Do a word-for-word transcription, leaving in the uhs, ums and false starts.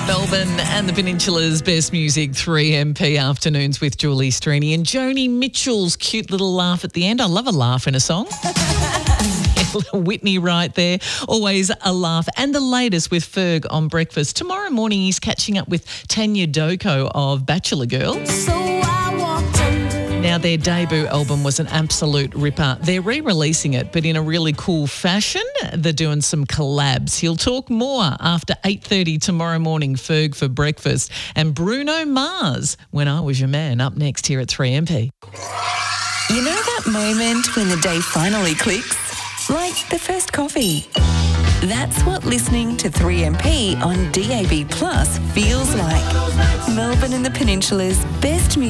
Melbourne and the Peninsula's best music, three M P afternoons with Julie Strini and Joni Mitchell's cute little laugh at the end. I love a laugh in a song. Whitney right there. Always a laugh. And the latest with Ferg on breakfast. Tomorrow morning he's catching up with Tanya Doko of Bachelor Girl. So I walked under. Now their debut album was an absolute ripper. They're re-releasing it, but in a really cool fashion. They're doing some collabs. He'll talk more after eight thirty tomorrow morning, Ferg for breakfast. And Bruno Mars, When I Was Your Man, up next here at three M P. You know that moment when the day finally clicks? Like the first coffee. That's what listening to three M P on D A B Plus feels like. Melbourne and the Peninsula's best music.